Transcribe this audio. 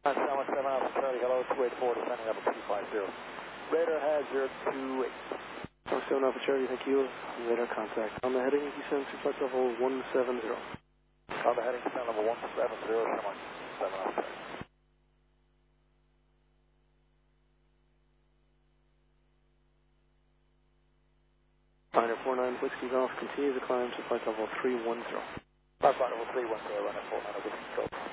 Salmon 7 Alpha Charlie, hello, 284, descending level 250. Radar has your 28. 7 Alpha Charlie, thank you. Radar contact. On the heading, you send to flight level 170. On the heading, descend level 170, Salmon 7 Alpha Charlie. Liner 49 Whiskey Golf, continue to climb to flight level 310. Flight level 310, running 49 over control.